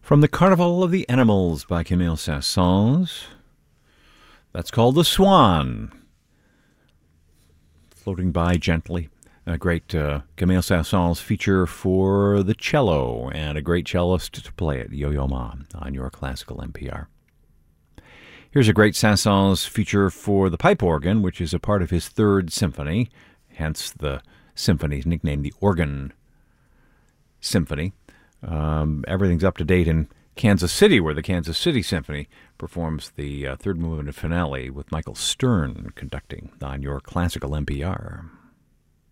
From the Carnival of the Animals by Camille Saint-Saëns. That's called The Swan. Floating by gently. A great Camille Saint-Saëns feature for the cello and a great cellist to play it, Yo-Yo Ma, on your classical NPR. Here's a great Saint-Saëns feature for the pipe organ, which is a part of his Third Symphony, hence the symphony's nicknamed the Organ Symphony. Everything's up to date in Kansas City, where the Kansas City Symphony performs the third movement of finale with Michael Stern conducting on your classical NPR.